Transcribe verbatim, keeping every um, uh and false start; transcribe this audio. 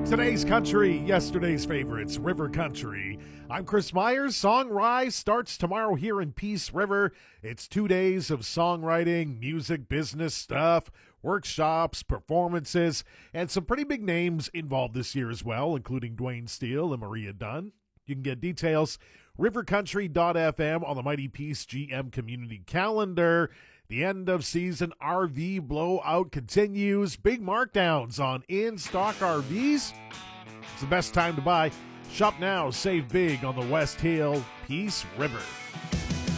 Today's country, yesterday's favorites, River Country. I'm Chris Myers. Song Rise starts tomorrow here in Peace River. It's two days of songwriting, music, business stuff, workshops, performances, and some pretty big names involved this year as well, including Dwayne Steele and Maria Dunn. You can get details, river country dot f m on the Mighty Peace G M community calendar. The end of season R V blowout continues. Big markdowns on in-stock R Vs. It's the best time to buy. Shop now, save big on the West Hill, Peace River.